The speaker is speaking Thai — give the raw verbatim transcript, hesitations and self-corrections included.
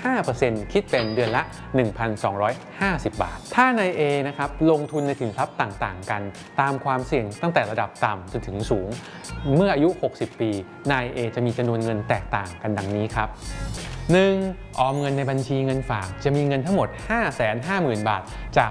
ห้าเปอร์เซ็นต์ คิดเป็นเดือนละ หนึ่งพันสองร้อยห้าสิบ บาทถ้านาย A นะครับลงทุนในสินทรัพย์ต่างๆกันตามความเสี่ยงตั้งแต่ระดับต่ำจนถึงสูงเมื่ออายุหกสิบปีนาย A จะมีจำนวนเงินแตกต่างกันดังนี้ครับ หนึ่ง ออมเงินในบัญชีเงินฝากจะมีเงินทั้งหมด ห้าแสนห้าหมื่น บาทจาก